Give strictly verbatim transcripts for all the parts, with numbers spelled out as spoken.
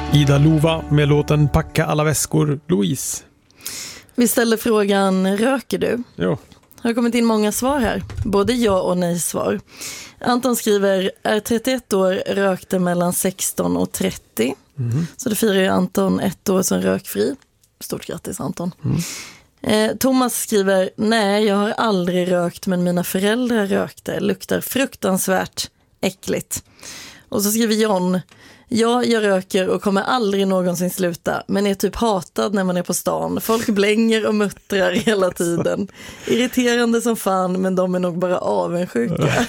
Ida Lova med låten Packa alla väskor, Louise. Vi ställer frågan, röker du? Jo. Det har kommit in många svar här, både ja och nej svar. Anton skriver, är trettioett år, rökte mellan sexton och trettio. Mm. Så det firar ju Anton ett år som rökfri. Stort grattis Anton. Mm. Eh, Thomas skriver, nej jag har aldrig rökt men mina föräldrar rökte. Luktar fruktansvärt äckligt. Och så skriver John, ja, jag röker och kommer aldrig någonsin sluta, men är typ hatad när man är på stan. Folk blänger och muttrar hela tiden. Irriterande som fan, men de är nog bara avundsjuka.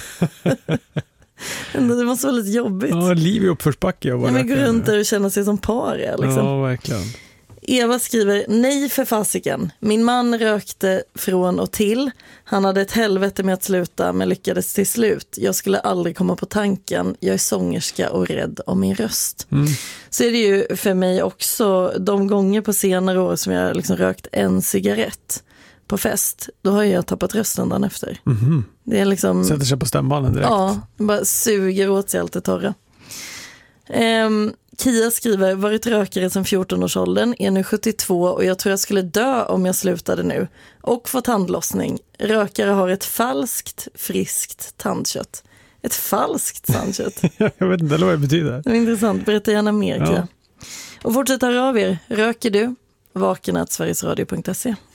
Det måste vara lite jobbigt. Ja, liv i uppförsbacke. Ja, men gå runt där och känna sig som paria. Liksom. Ja, verkligen. Eva skriver, nej för fasiken. Min man rökte från och till. Han hade ett helvete med att sluta men lyckades till slut. Jag skulle aldrig komma på tanken. Jag är sångerska och rädd om min röst. Mm. Så är det ju för mig också de gånger på senare år som jag liksom rökt en cigarett på fest. Då har jag tappat rösten dagen efter. Mm. Det är liksom, sätter sig på stämbanden direkt. Ja, bara suger åt sig allt det torra. Ehm, Kia skriver, varit rökare sedan fjorton-årsåldern, är nu sjuttiotvå och jag tror jag skulle dö om jag slutade nu. Och fått tandlossning. Rökare har ett falskt, friskt tandkött. Ett falskt tandkött? Jag vet inte vad det betyder. Det är intressant, berätta gärna mer Kia. Ja. Och fortsätt höra av er. Röker du? vaken at sverigesradio punkt se.